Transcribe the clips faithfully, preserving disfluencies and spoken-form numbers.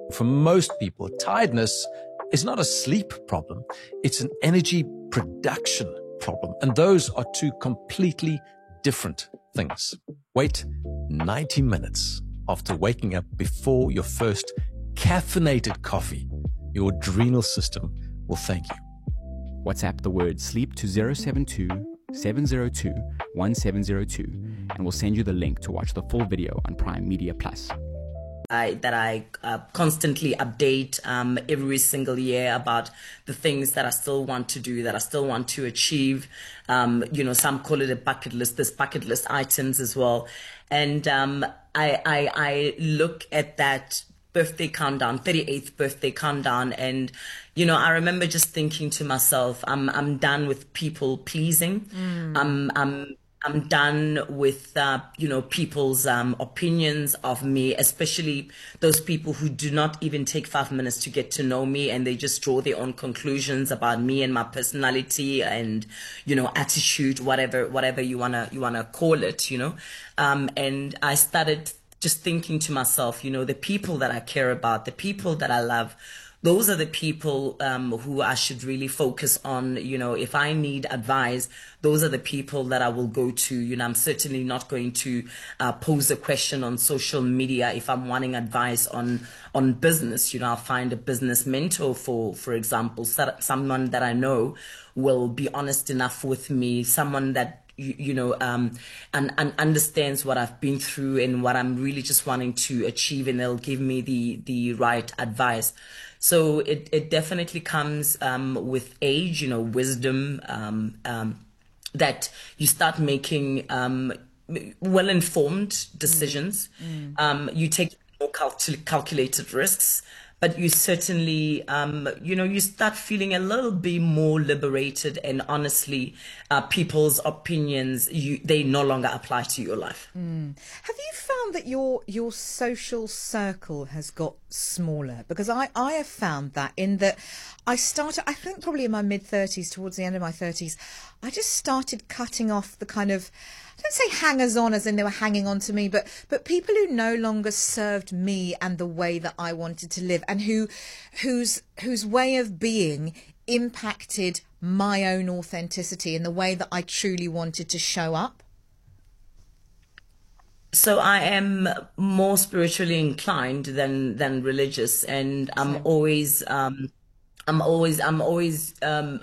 For most people, tiredness is not a sleep problem. It's an energy production problem. And those are two completely different things. Wait ninety minutes after waking up before your first caffeinated coffee. Your adrenal system will thank you. WhatsApp the word sleep to zero seven two, seven zero two, one seven zero two and we'll send you the link to watch the full video on Prime Media Plus. I, that I uh, constantly update um, every single year about the things that I still want to do, that I still want to achieve. Um, you know, some call it a bucket list, this bucket list items as well. And um, I, I, I look at that birthday countdown, thirty-eighth birthday countdown. And, you know, I remember just thinking to myself, I'm, I'm done with people pleasing. Mm. I'm, I'm, I'm done with, uh, you know, people's um, opinions of me, especially those people who do not even take five minutes to get to know me, and they just draw their own conclusions about me and my personality and, you know, attitude, whatever, whatever you wanna, you wanna call it, you know. Um, and I started just thinking to myself, you know, the people that I care about, the people that I love, those are the people um, who I should really focus on. You know, if I need advice, those are the people that I will go to. You know, I'm certainly not going to uh, pose a question on social media. If I'm wanting advice on on business, you know, I'll find a business mentor, for, for example, someone that I know will be honest enough with me, someone that You, you know, um, and, and understands what I've been through and what I'm really just wanting to achieve, and they'll give me the, the right advice. So it, it definitely comes um, with age, you know, wisdom, um, um, that you start making um, well-informed decisions. Mm. Mm. Um, you take more calcul- calculated risks. But you certainly, um, you know, you start feeling a little bit more liberated, and honestly, uh, people's opinions, you, they no longer apply to your life. Mm. Have you found that your your social circle has got smaller? Because I, I have found that in that I started, I think probably in my mid-thirties, towards the end of my thirties, I just started cutting off the kind of, I don't say hangers-on as in they were hanging on to me, but but people who no longer served me and the way that I wanted to live, and who whose whose way of being impacted my own authenticity and the way that I truly wanted to show up. So I am more spiritually inclined than than religious, and I'm always um, I'm always I'm always um,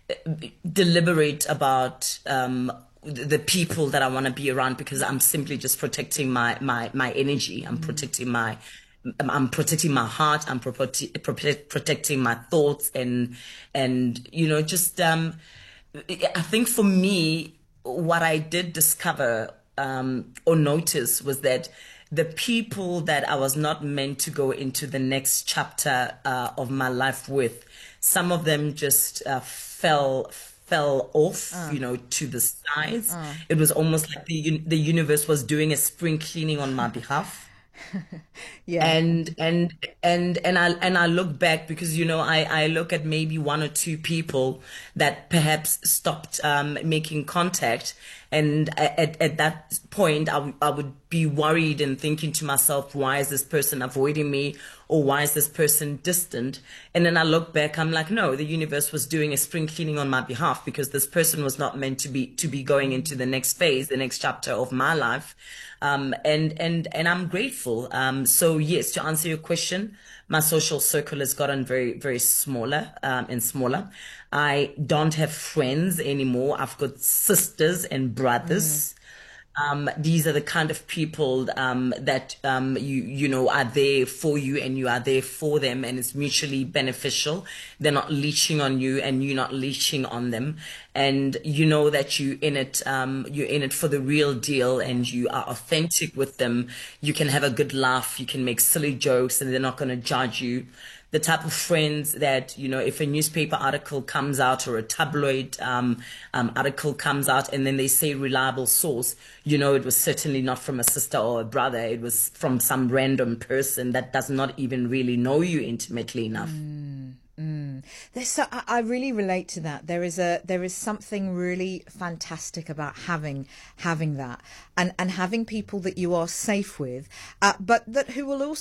deliberate about um, the people that I want to be around, because I'm simply just protecting my, my, my energy. I'm mm. protecting my, I'm protecting my heart. I'm pro- protecting my thoughts, and, and, you know, just, um, I think for me, what I did discover, um, or notice was that the people that I was not meant to go into the next chapter, uh, of my life with, some of them just, uh, fell, fell off, uh. you know, to the sides. Uh. It was almost like the the universe was doing a spring cleaning on my behalf. yeah. And and and and I and I look back, because you know I I look at maybe one or two people that perhaps stopped um, making contact, and at at that point I, w- I would be worried and thinking to myself, why is this person avoiding me, or why is this person distant? And then I look back, I'm like, no, the universe was doing a spring cleaning on my behalf, because this person was not meant to be to be going into the next phase, the next chapter of my life. Um, and, and, and I'm grateful. Um, so yes, to answer your question, my social circle has gotten very, very smaller, um, and smaller. I don't have friends anymore. I've got sisters and brothers. Mm. Um, these are the kind of people um, that um, you you know are there for you, and you are there for them, and it's mutually beneficial. They're not leeching on you, and you're not leeching on them, and you know that you in it um, you're in it for the real deal, and you are authentic with them. You can have a good laugh, you can make silly jokes, and they're not going to judge you. The type of friends that, you know, if a newspaper article comes out or a tabloid um, um, article comes out and then they say reliable source, you know, it was certainly not from a sister or a brother. It was from some random person that does not even really know you intimately enough. Mm, mm. There's so, I, I really relate to that. There is a there is something really fantastic about having having that and, and having people that you are safe with, uh, but that who will also